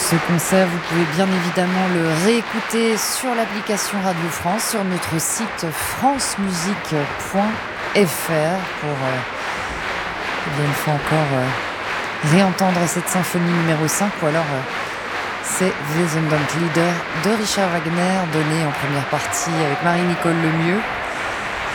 Ce concert, vous pouvez bien évidemment le réécouter sur l'application Radio France, sur notre site francemusique.fr pour, une fois encore, réentendre cette symphonie numéro 5 ou alors c'est Wesendonck Lieder de Richard Wagner donné en première partie avec Marie-Nicole Lemieux.